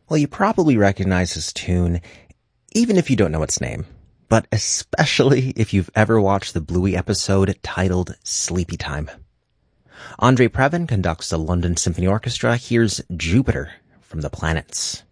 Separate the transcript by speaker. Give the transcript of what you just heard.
Speaker 1: Well, you probably recognize this tune, even if you don't know its name, but especially if you've ever watched the Bluey episode titled Sleepy Time. Andre Previn conducts the London Symphony Orchestra. Here's Jupiter from the Planets.